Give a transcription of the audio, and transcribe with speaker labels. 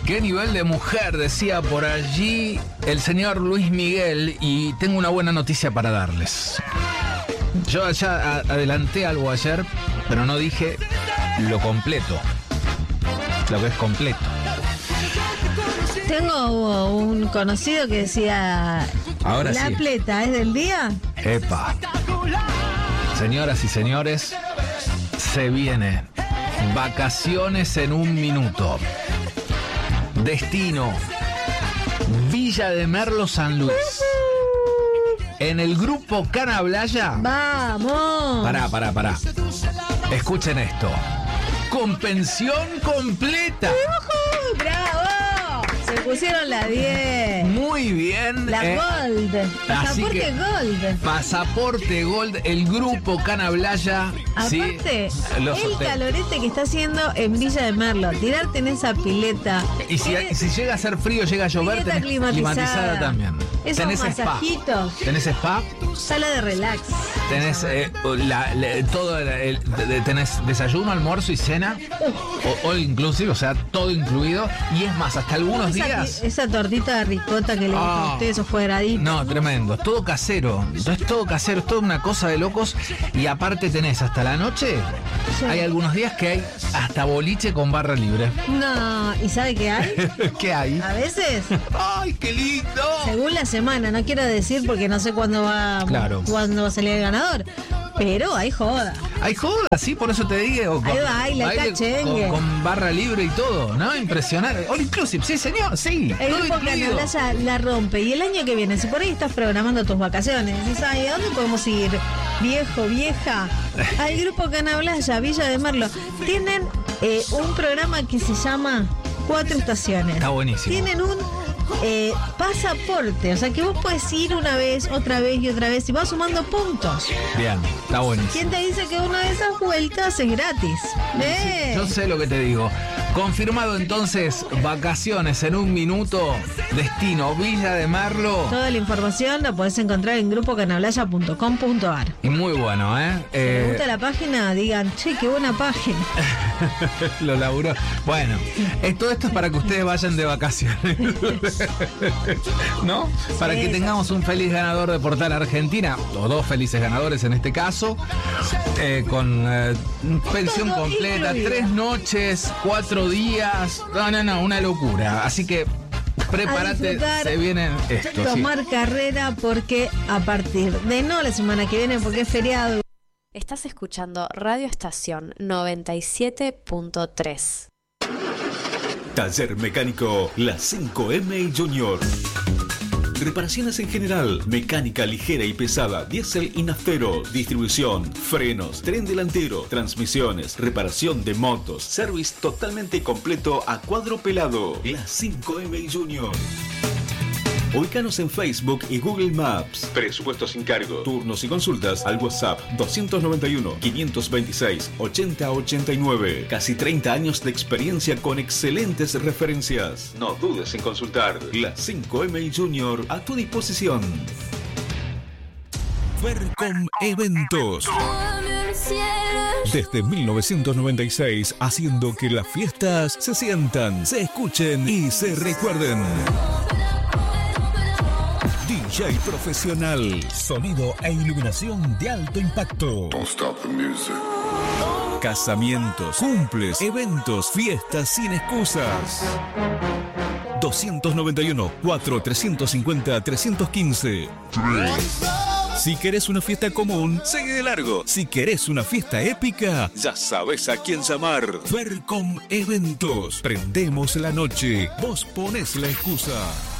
Speaker 1: Qué nivel de mujer, decía por allí el señor Luis Miguel, y tengo una buena noticia para darles. Yo ya adelanté algo ayer, pero no dije lo completo, lo que es completo.
Speaker 2: Tengo un conocido que decía,
Speaker 1: ahora
Speaker 2: ¿la
Speaker 1: sí.
Speaker 2: pleta es del día?
Speaker 1: Epa. Señoras y señores, se viene vacaciones en un minuto. Destino Villa de Merlo, San Luis. En el grupo Canablaya.
Speaker 2: ¡Vamos!
Speaker 1: Pará. Escuchen esto. Con pensión completa.
Speaker 2: ¡Bravo! Se pusieron la 10.
Speaker 1: Muy bien.
Speaker 2: La Gold. Pasaporte Gold.
Speaker 1: Pasaporte Gold, el grupo Canablaya.
Speaker 2: Aparte,
Speaker 1: sí,
Speaker 2: el calorete que está haciendo en Villa de Merlo, tirarte en esa pileta.
Speaker 1: Y si llega a ser frío, llega a llover, tenés climatizada también.
Speaker 2: Esos
Speaker 1: tenés
Speaker 2: masajitos.
Speaker 1: Spa. Tenés spa.
Speaker 2: Sala de relax.
Speaker 1: Tenés tenés desayuno, almuerzo y cena. O inclusive, o sea, todo incluido. Y es más, hasta algunos días.
Speaker 2: Esa tortita de ricota que le dije a ustedes, esos cuadraditos.
Speaker 1: No, tremendo. Es todo casero. Es todo casero, es toda una cosa de locos. Y aparte tenés hasta la noche. Sí. Hay algunos días que hay hasta boliche con barra libre.
Speaker 2: No, ¿y sabe qué hay?
Speaker 1: ¿Qué hay?
Speaker 2: A veces.
Speaker 1: ¡Ay, qué lindo!
Speaker 2: Según la semana, no quiero decir porque no sé cuándo va a salir el ganador. Pero hay joda.
Speaker 1: Hay joda, sí, por eso te digo.
Speaker 2: Hay baile, cachengue.
Speaker 1: Con barra libre y todo, ¿no? Impresionante. All inclusive, sí, señor, sí.
Speaker 2: El grupo Canablaya la rompe. Y el año que viene, si por ahí estás programando tus vacaciones, dices, ay, ¿a dónde podemos ir? Viejo, vieja. Al grupo Canablaya, Villa de Merlo. Tienen un programa que se llama 4 estaciones.
Speaker 1: Está buenísimo.
Speaker 2: Tienen un pasaporte, o sea que vos puedes ir una vez, otra vez y otra vez y vas sumando puntos.
Speaker 1: Bien, está buenísimo.
Speaker 2: ¿Quién te dice que una de esas vueltas es gratis?
Speaker 1: Sí, yo sé lo que te digo. Confirmado entonces, vacaciones en un minuto, destino Villa de Merlo.
Speaker 2: Toda la información la podés encontrar en grupocanablaya.com.ar.
Speaker 1: Y muy bueno, ¿eh?
Speaker 2: Si les gusta la página, digan, che, qué buena página.
Speaker 1: Lo laburó. Bueno, todo esto es para que ustedes vayan de vacaciones. ¿No? Para que tengamos un feliz ganador de Portal Argentina, o 2 felices ganadores en este caso, con pensión
Speaker 2: todo
Speaker 1: completa,
Speaker 2: incluido.
Speaker 1: 3 noches, 4 días. No, una locura. Así que prepárate, se vienen esto.
Speaker 2: Tomar carrera porque a partir de no la semana que viene, porque es feriado.
Speaker 3: Estás escuchando Radio Estación 97.3.
Speaker 4: Taller Mecánico La 5M y Junior. Reparaciones en general, mecánica ligera y pesada, diésel y naftero, distribución, frenos, tren delantero, transmisiones, reparación de motos, service totalmente completo a cuadro pelado. La 5M y Junior. Ubícanos en Facebook y Google Maps. Presupuesto sin cargo. Turnos y consultas al WhatsApp 291-526-8089. Casi 30 años de experiencia con excelentes referencias. No dudes en consultar. La 5M y Junior a tu disposición. Fercom Eventos. Desde 1996, haciendo que las fiestas se sientan, se escuchen y se recuerden. DJ profesional, sonido e iluminación de alto impacto. Casamientos, cumples, eventos, fiestas sin excusas. 291-4350-315. Si querés una fiesta común, sigue de largo. Si querés una fiesta épica, ya sabes a quién llamar. Fercom Eventos. Prendemos la noche, vos ponés la excusa.